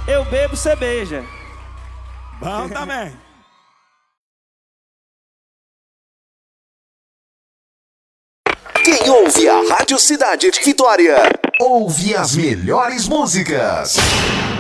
Eu bebo, cê beija. Bom também. Quem ouve a Rádio Cidade de Vitória, ouve as melhores músicas.